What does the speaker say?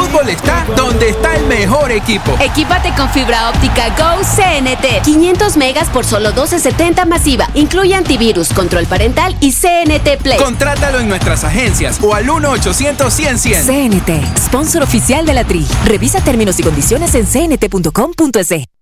fútbol está donde está el mejor equipo. Equípate con fibra óptica Go CNT. 500 megas por solo $12.70 masiva. Incluye antivirus, control parental y CNT Play. Contrátalo en nuestras agencias o al 1-800-100-100. CNT, sponsor oficial de la Tri. Revisa términos y condiciones en cnt.com.es.